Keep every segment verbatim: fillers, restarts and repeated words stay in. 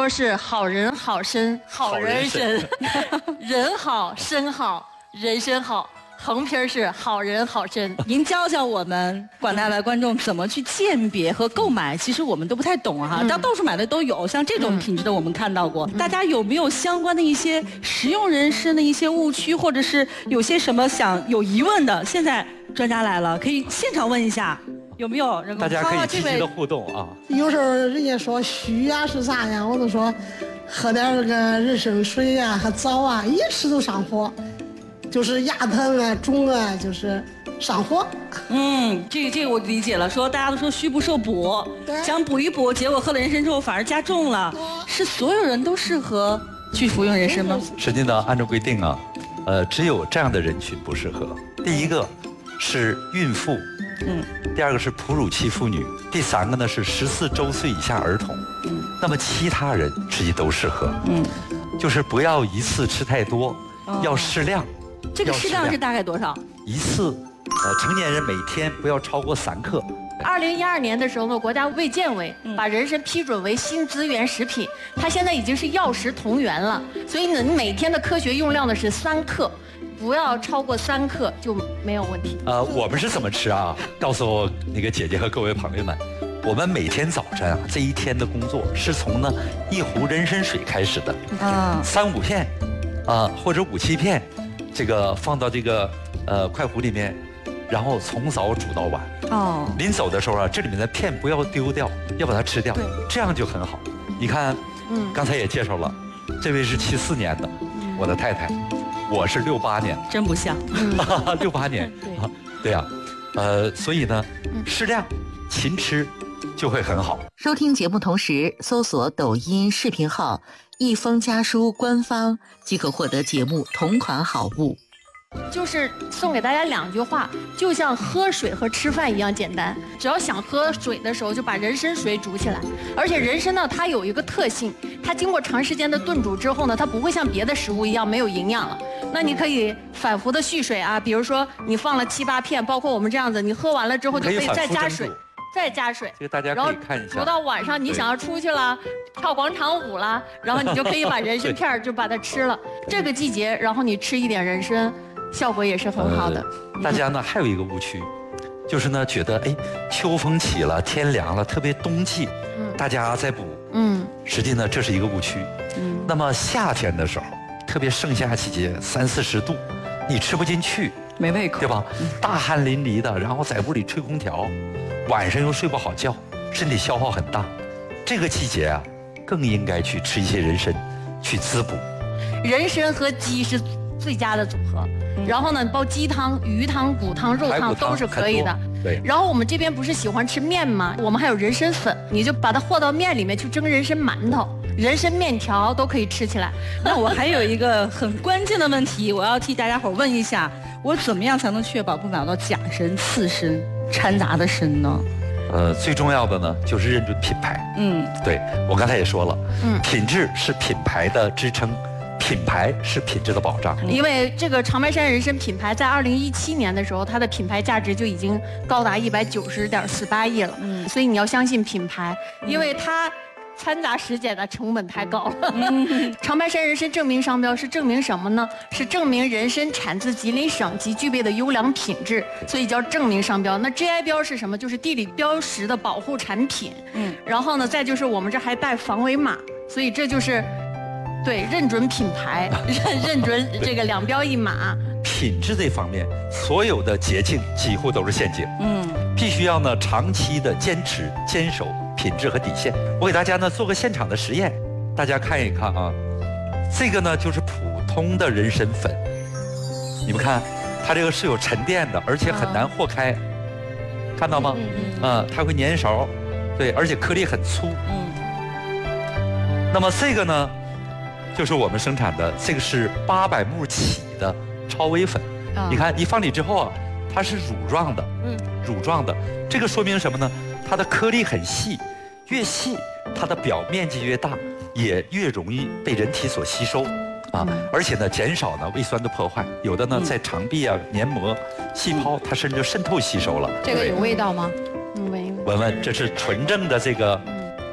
波是好人好身好人参，人好身好人参好。横批是好人好身。 您教教我们广大的观众怎么去鉴别和购买，其实我们都不太懂哈，但到处买的都有，像这种品质的我们看到过。大家有没有相关的一些实用人士的一些误区，或者是有些什么想有疑问的？现在专家来了，可以现场问一下。有没有人？ 大家可以积极的互动啊！ 有时候人家说虚呀是啥呀，我都说喝点那个人参水呀和枣啊，一吃都上火，就是牙疼啊、肿啊，就是上火。 嗯，这个这个我理解了。说大家都说虚不受补，想补一补，结果喝了人参之后反而加重了。是所有人都适合去服用人参吗？ 实际呢，按照规定啊，呃，只有这样的人群不适合。第一个是孕妇。嗯，第二个是哺乳期妇女，第三个呢是十四周岁以下儿童。嗯，那么其他人实际都适合。嗯，就是不要一次吃太多，哦、要适量。 这个适量是大概多少？ 一次，呃，成年人每天不要超过三克。 二零一二年的时候呢，国家卫健委把人参批准为新资源食品，它现在已经是药食同源了，所以呢，你每天的科学用量呢是三克。不要超过三克就没有问题。 呃，我们是怎么吃啊？告诉那个姐姐和各位朋友们，我们每天早晨啊，这一天的工作是从呢一壶人参水开始的，啊，三五片，啊或者五七片，这个放到这个呃快壶里面，然后从早煮到晚。哦。临走的时候啊，这里面的片不要丢掉，要把它吃掉，这样就很好。你看，嗯，刚才也介绍了，这位是七四年的，嗯、我的太太。我是六八年， 真不像， 六八年，对呀、啊，呃，所以呢，适量勤吃就会很好。 收听节目同时搜索抖音视频号“一封家书”官方，即可获得节目同款好物。 就是送给大家两句话，就像喝水和吃饭一样简单。只要想喝水的时候，就把人参水煮起来。而且人参呢，它有一个特性，它经过长时间的炖煮之后呢，它不会像别的食物一样没有营养了。那你可以反复的续水啊，比如说你放了七八片，包括我们这样子，你喝完了之后就可以再加水，再加水。 这个大家可以看一下。 煮到晚上，你想要出去了，跳广场舞了，然后你就可以把人参片就把它吃了。这个季节，然后你吃一点人参。效果也是很好的、 呃。大家呢还有一个误区，就是呢觉得哎秋风起了，天凉了，特别冬季，嗯、大家在补。嗯，实际呢这是一个误区。嗯，那么夏天的时候，特别盛夏季节，三四十度，你吃不进去， 没胃口， 对吧？嗯、大汗淋漓的，然后在屋里吹空调，晚上又睡不好觉，身体消耗很大。这个季节啊，更应该去吃一些人参，去滋补。 人参和鸡是最佳的组合。然后呢，煲鸡汤、鱼汤、骨汤、肉汤都是可以的。 对。 然后我们这边不是喜欢吃面吗？我们还有人参粉，你就把它和到面里面去蒸人参馒头、人参面条都可以吃起来。 那我还有一个很关键的问题，我要替大家伙问一下，我怎么样才能确保不买到假参、次参掺杂的参呢？ 呃，最重要的呢就是认准品牌。嗯，对我刚才也说了，嗯，品质是品牌的支撑。品牌是品质的保障， 因为这个长白山人参品牌在二零一七年的时候，它的品牌价值就已经高达一百九十点四八亿了。嗯，所以你要相信品牌，因为它掺杂实检的成本太高了。嗯、长白山人参证明商标是证明什么呢？是证明人参产自吉林省及具备的优良品质，所以叫证明商标。那 G I 标是什么？就是地理标识的保护产品。嗯，然后呢，再就是我们这还带防伪码，所以这就是。对，认准品牌，认认准这个两标一码。 品质这方面，所有的捷径几乎都是陷阱。嗯，必须要呢长期的坚持、坚守品质和底线。我给大家呢做个现场的实验，大家看一看啊。这个呢就是普通的人参粉，你们看，它这个是有沉淀的，而且很难和开，看到吗？嗯嗯。啊，它会粘勺，对，而且颗粒很粗。嗯。那么这个呢？就是我们生产的，这个是八百目起的超微粉，哦、你看一放里之后啊，它是乳状的，嗯，乳状的，这个说明什么呢？它的颗粒很细，越细它的表面积越大，也越容易被人体所吸收，啊，嗯、而且呢减少呢胃酸的破坏，有的呢在肠壁啊、黏膜、细胞，它甚至渗透吸收了。 这个有味道吗？嗯，闻闻闻，这是纯正的这个。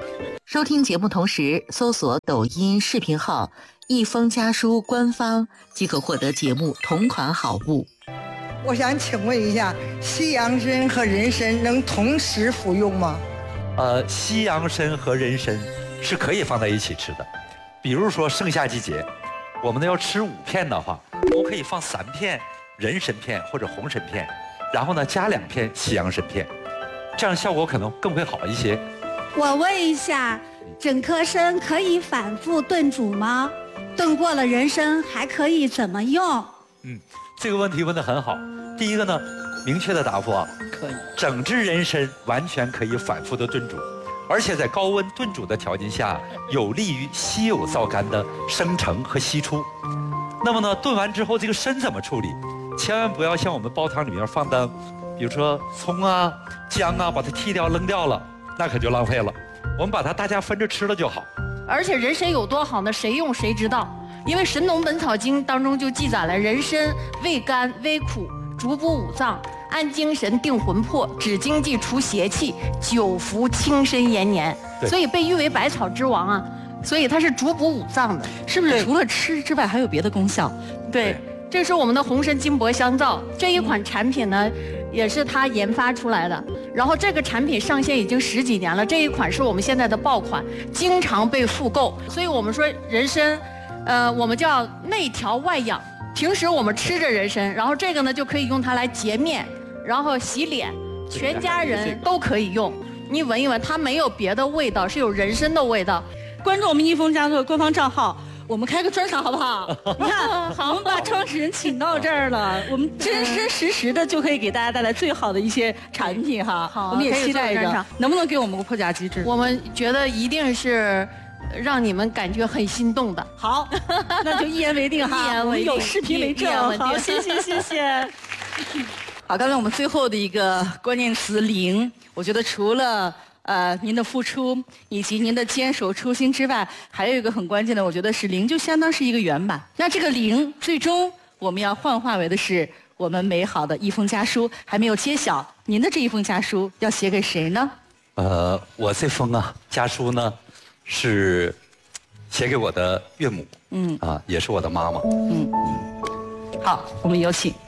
收听节目同时搜索抖音视频号一封家书官方，即可获得节目同款好物。 我想请问一下，西洋参和人参能同时服用吗？ 呃，西洋参和人参是可以放在一起吃的。比如说盛夏季节，我们呢要吃五片的话，我可以放三片人参片或者红参片，然后呢加两片西洋参片，这样效果可能更会好一些。 我问一下，整颗参可以反复炖煮吗？炖过了人参还可以怎么用？ 嗯，这个问题问得很好。第一个呢，明确的答复啊， 可以。 整只人参完全可以反复的炖煮，而且在高温炖煮的条件下，有利于稀有皂苷的生成和析出。那么呢，炖完之后这个参怎么处理？千万不要像我们煲汤里面放的，比如说葱啊、姜啊，把它剔掉扔掉了。那可就浪费了，我们把它大家分着吃了就好。 而且人参有多好呢？谁用谁知道。因为《神农本草经》当中就记载了，人参味甘微苦，主补五脏，安精神，定魂魄，止经济，除邪气，久服轻身延年，所以被誉为百草之王啊。所以它是主补五脏的， 是不是？除了吃之外，还有别的功效？ 对，这是我们的红参金箔香皂这一款产品呢。也是他研发出来的，然后这个产品上线已经十几年了，这一款是我们现在的爆款，经常被复购。所以我们说人参，呃，我们叫内调外养。平时我们吃着人参，然后这个呢就可以用它来洁面，然后洗脸，全家人都可以用。你闻一闻，它没有别的味道，是有人参的味道。 关注我们一封家书的官方账号。我们开个专场好不好？你看， 好， 我们把创始人请到这儿了，我们真真实实的就可以给大家带来最好的一些产品哈。 好， 我们也期待着，能不能给我们个破甲机制？ 我们觉得一定是让你们感觉很心动的。 好，那就一言为定哈。 一言为定， 有视频为证。好，谢谢谢谢。好，刚才我们最后的一个关键词“零”，我觉得除了。呃，您的付出以及您的坚守初心之外，还有一个很关键的，我觉得是零，就相当是一个圆满。那这个零，最终我们要幻化为的是我们美好的一封家书。还没有揭晓，您的这一封家书要写给谁呢？ 呃，我这封啊家书呢，是写给我的岳母，嗯，啊，也是我的妈妈， 嗯，好，我们有请。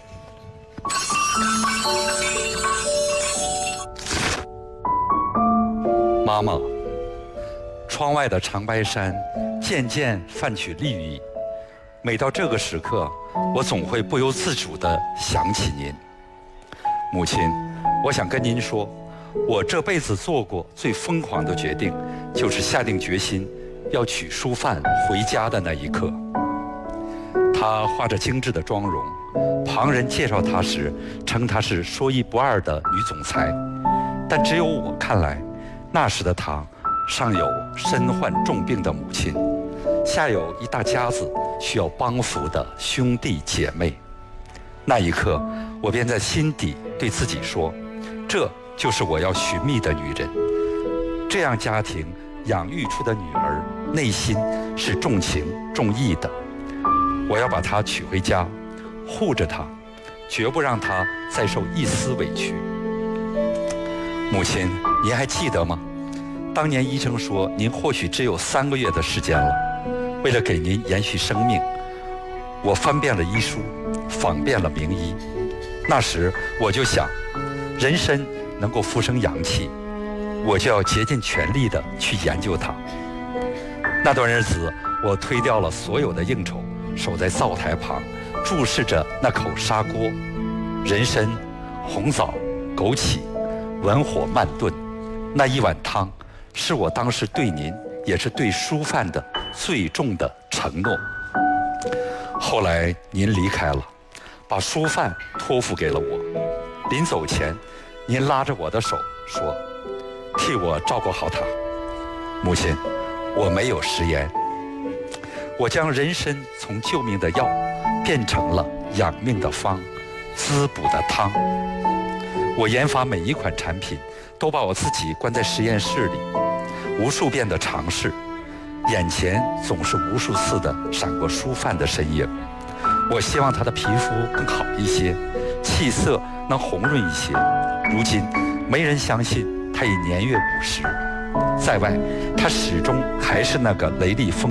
妈妈，窗外的长白山渐渐泛起绿意，每到这个时刻，我总会不由自主地想起您。母亲，我想跟您说，我这辈子做过最疯狂的决定，就是下定决心要娶淑范回家的那一刻。她画着精致的妆容，旁人介绍她时称她是说一不二的女总裁，但只有我看来，那时的她上有身患重病的母亲，下有一大家子需要帮扶的兄弟姐妹。那一刻，我便在心底对自己说，这就是我要寻觅的女人。这样家庭养育出的女儿，内心是重情重义的。我要把她娶回家，护着她，绝不让她再受一丝委屈。母亲，您还记得吗？当年医生说您或许只有三个月的时间了。为了给您延续生命，我翻遍了医书，访遍了名医。那时我就想，人参能够复生阳气，我就要竭尽全力地去研究它。那段日子，我推掉了所有的应酬，守在灶台旁，注视着那口砂锅，人参、红枣、枸杞，文火慢炖。那一碗汤，是我当时对您，也是对淑范的最重的承诺。后来您离开了，把淑范托付给了我。临走前，您拉着我的手说，替我照顾好她。母亲，我没有食言，我将人参从救命的药变成了养命的方，滋补的汤。我研发每一款产品，都把我自己关在实验室里，无数遍的尝试，眼前总是无数次的闪过淑范的身影。我希望她的皮肤更好一些，气色能红润一些。如今没人相信她已年越五十， 在外，他始终还是那个雷厉风